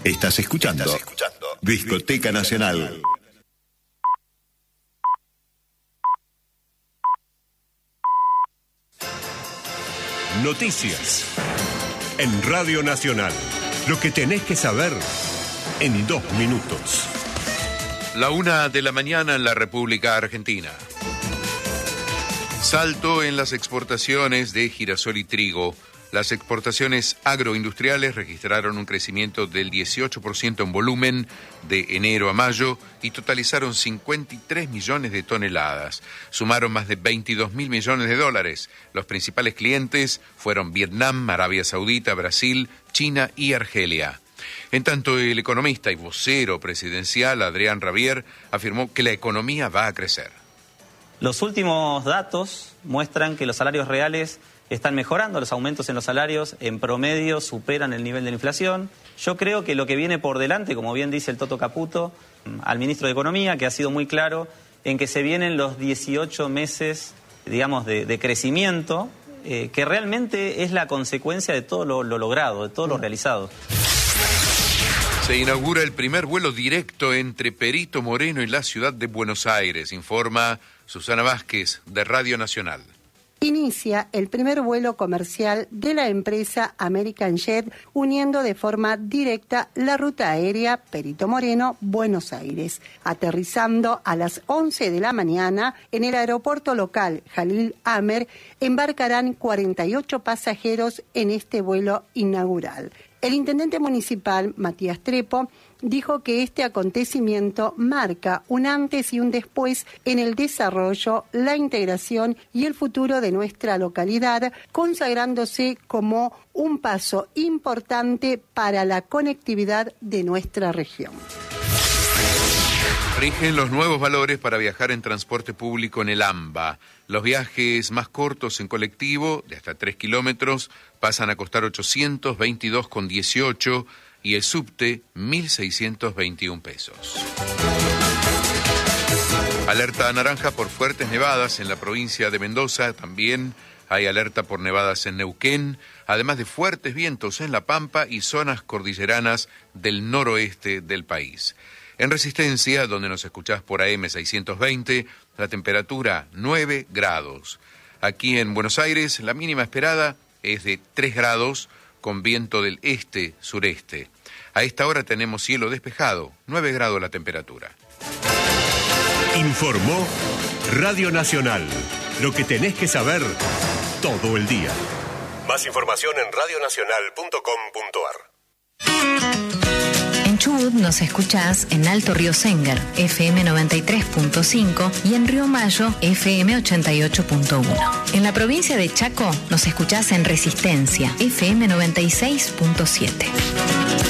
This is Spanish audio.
Estás escuchando Discoteca Nacional. Noticias en Radio Nacional. Lo que tenés que saber en 2 minutos. 1:00 a.m. en la República Argentina. Salto en las exportaciones de girasol y trigo. Las exportaciones agroindustriales registraron un crecimiento del 18% en volumen de enero a mayo y totalizaron 53 millones de toneladas. Sumaron más de 22.000 millones de dólares. Los principales clientes fueron Vietnam, Arabia Saudita, Brasil, China y Argelia. En tanto, el economista y vocero presidencial Adrián Rabier afirmó que la economía va a crecer. Los últimos datos muestran que los salarios reales están mejorando, los aumentos en los salarios en promedio superan el nivel de la inflación. Yo creo que lo que viene por delante, como bien dice el Toto Caputo, al ministro de Economía, que ha sido muy claro en que se vienen los 18 meses, digamos, de crecimiento, que realmente es la consecuencia de todo lo logrado, de todo lo realizado. Se inaugura el primer vuelo directo entre Perito Moreno y la ciudad de Buenos Aires, informa Susana Vázquez, de Radio Nacional. Inicia el primer vuelo comercial de la empresa American Jet, uniendo de forma directa la ruta aérea Perito Moreno-Buenos Aires. Aterrizando a las 11 de la mañana en el aeropuerto local Jalil Amer, embarcarán 48 pasajeros en este vuelo inaugural. El intendente municipal, Matías Trepo, dijo que este acontecimiento marca un antes y un después en el desarrollo, la integración y el futuro de nuestra localidad, consagrándose como un paso importante para la conectividad de nuestra región. Rigen los nuevos valores para viajar en transporte público en el AMBA. Los viajes más cortos en colectivo, de hasta 3 kilómetros, pasan a costar 822,18 y el subte 1.621 pesos. Alerta naranja por fuertes nevadas en la provincia de Mendoza. También hay alerta por nevadas en Neuquén, además de fuertes vientos en La Pampa y zonas cordilleranas del noroeste del país. En Resistencia, donde nos escuchás por AM 620, la temperatura 9 grados. Aquí en Buenos Aires, la mínima esperada es de 3 grados con viento del este-sureste. A esta hora tenemos cielo despejado, 9 grados la temperatura. Informó Radio Nacional. Lo que tenés que saber todo el día. Más información en radionacional.com.ar. En Chubut nos escuchás en Alto Río Sénger, FM 93.5 y en Río Mayo, FM 88.1. En la provincia de Chaco nos escuchás en Resistencia, FM 96.7.